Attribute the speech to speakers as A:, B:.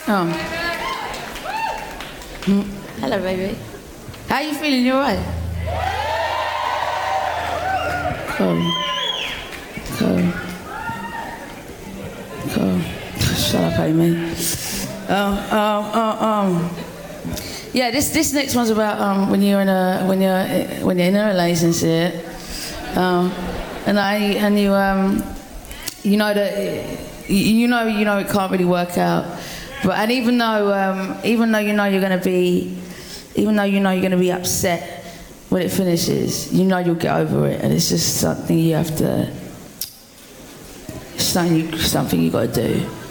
A: Oh. Hello, baby. How you feeling? You alright? Cool. Shut up, Amy. Yeah, this next one's about when you're in a relationship, and you know that you know it can't really work out, and even though you know you're gonna be upset when it finishes, you know you'll get over it, and it's just something you have to, something you got to do.